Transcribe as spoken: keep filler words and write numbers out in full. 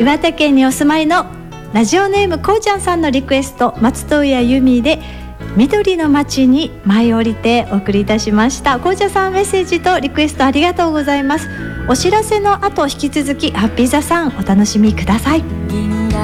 岩手県にお住まいのラジオネームこうちゃんさんのリクエスト、松任谷由実で緑の街に舞い降りてお送りいたしました。こうちゃんさん、メッセージとリクエストありがとうございます。お知らせの後引き続きハッピーザさんお楽しみください。